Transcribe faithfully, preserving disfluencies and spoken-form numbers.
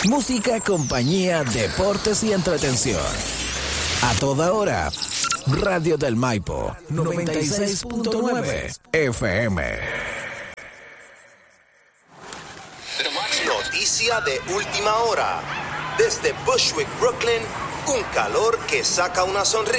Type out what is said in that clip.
Música, compañía, deportes y entretención. A toda hora. Radio del Maipo, noventa y seis punto nueve F M. Noticia de última hora. Desde Bushwick, Brooklyn, un calor que saca una sonrisa.